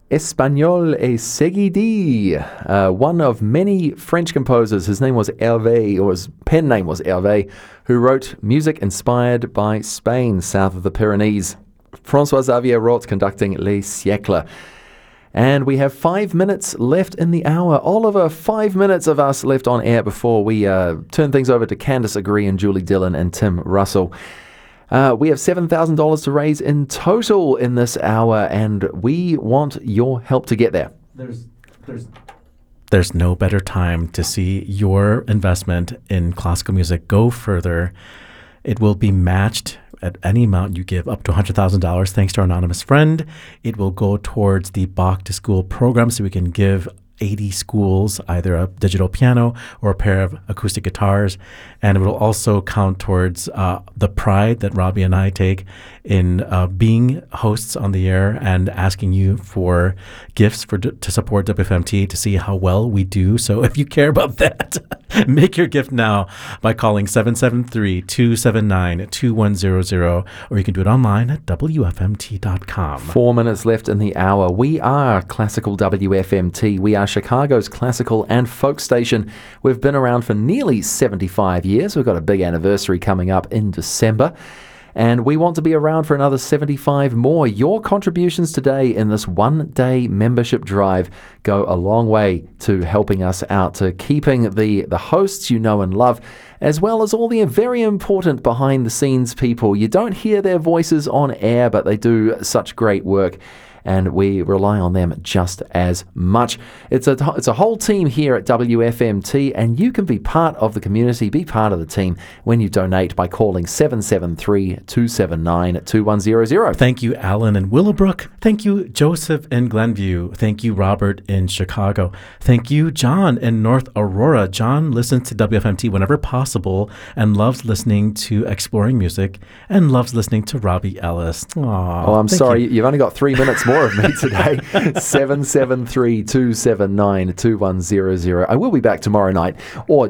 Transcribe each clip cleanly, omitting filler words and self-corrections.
Espagnol et Seguidi, one of many French composers. His name was Hervé, or his pen name was Hervé, who wrote music inspired by Spain, south of the Pyrenees. François Xavier Roth conducting Les Siècles. And we have 5 minutes left in the hour. Oliver, 5 minutes of us left on air before we turn things over to Candice Agree and Julie Dillon and Tim Russell. We have $7,000 to raise in total in this hour, and we want your help to get there. There's no better time to see your investment in classical music go further. It will be matched at any amount you give, up to $100,000, thanks to our anonymous friend. It will go towards the Bach to School program, so we can give 80 schools either a digital piano or a pair of acoustic guitars. And it will also count towards the pride that Robbie and I take in being hosts on the air and asking you for gifts to support WFMT, to see how well we do. So if you care about that, make your gift now by calling 773-279-2100, or you can do it online at WFMT.com. 4 minutes left in the hour. We are Classical WFMT. We are Chicago's classical and folk station. We've been around for nearly 75 years. We've got a big anniversary coming up in December, and we want to be around for another 75 more. Your contributions today in this one-day membership drive go a long way to helping us out, to keeping the hosts you know and love, as well as all the very important behind-the-scenes people. You don't hear their voices on air, but they do such great work, and we rely on them just as much. It's a whole team here at WFMT, and you can be part of the community, be part of the team when you donate by calling 773-279-2100. Thank you, Alan in Willowbrook. Thank you, Joseph in Glenview. Thank you, Robert in Chicago. Thank you, John in North Aurora. John listens to WFMT whenever possible and loves listening to Exploring Music and loves listening to Robbie Ellis. Aww, I'm sorry, you've only got 3 minutes more of me today. 773-279-2100. I will be back tomorrow night, or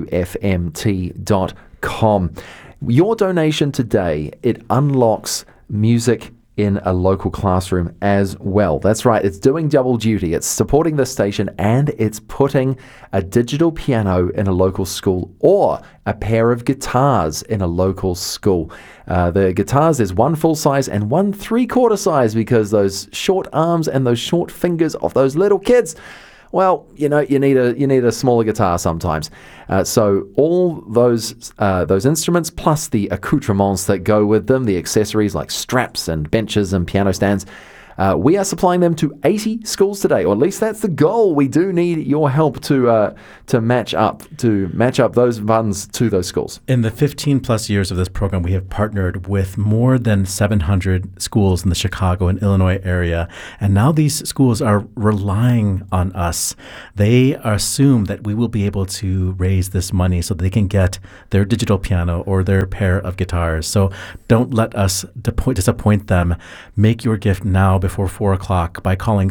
WFMT.com. Your donation today, it unlocks music in a local classroom as well. That's right, it's doing double duty. It's supporting the station, and it's putting a digital piano in a local school or a pair of guitars in a local school. The guitars, there's one full size and one 3/4 size, because those short arms and those short fingers of those little kids, well, you need a smaller guitar sometimes. So all those instruments, plus the accoutrements that go with them, the accessories like straps and benches and piano stands, we are supplying them to 80 schools today, or at least that's the goal. We do need your help to match up those funds to those schools. In the 15 plus years of this program, we have partnered with more than 700 schools in the Chicago and Illinois area, and now these schools are relying on us. They assume that we will be able to raise this money so they can get their digital piano or their pair of guitars. So don't let us disappoint them. Make your gift now before 4 o'clock by calling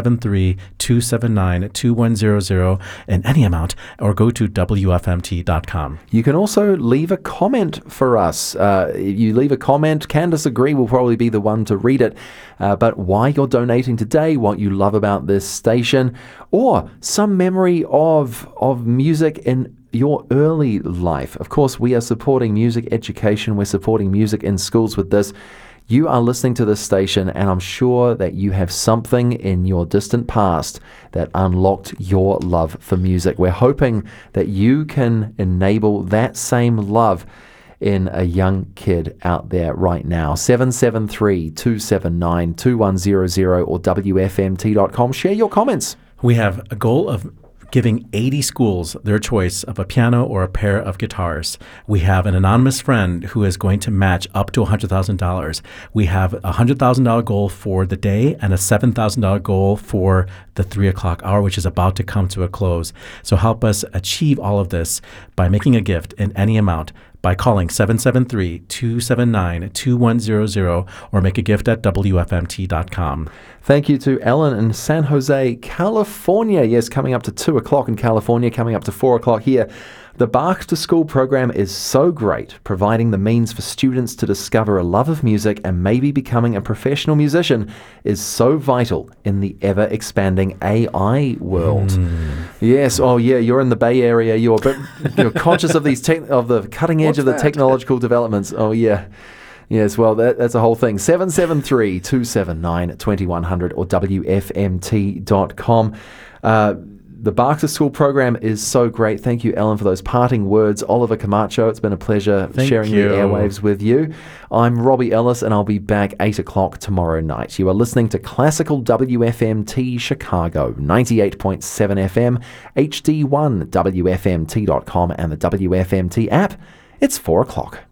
773-279-2100 in any amount, or go to WFMT.com. You can also leave a comment for us. You leave a comment, Candice Agree will probably be the one to read it, but why you're donating today, what you love about this station, or some memory of music in your early life. Of course, we are supporting music education. We're supporting music in schools with this. You are listening to this station, and I'm sure that you have something in your distant past that unlocked your love for music. We're hoping that you can enable that same love in a young kid out there right now. 773-279-2100 or WFMT.com. Share your comments. We have a goal of giving 80 schools their choice of a piano or a pair of guitars. We have an anonymous friend who is going to match up to $100,000. We have a $100,000 goal for the day and a $7,000 goal for the 3 o'clock hour, which is about to come to a close. So help us achieve all of this by making a gift in any amount by calling 773-279-2100 or make a gift at WFMT.com. Thank you to Ellen in San Jose, California. Yes, coming up to 2 o'clock in California, coming up to 4 o'clock here. The Bark to School program is so great, providing the means for students to discover a love of music and maybe becoming a professional musician is so vital in the ever-expanding AI world. Yes, oh yeah, you're in the Bay Area, you're conscious of these of the cutting edge of the technological developments. Oh yeah. Yes, well, that's a whole thing. 773-279-2100 or WFMT.com. The Bark to School program is so great. Thank you, Ellen, for those parting words. Oliver Camacho, it's been a pleasure sharing the airwaves with you. I'm Robbie Ellis, and I'll be back 8 o'clock tomorrow night. You are listening to Classical WFMT Chicago, 98.7 FM, HD1, WFMT.com, and the WFMT app. It's 4 o'clock.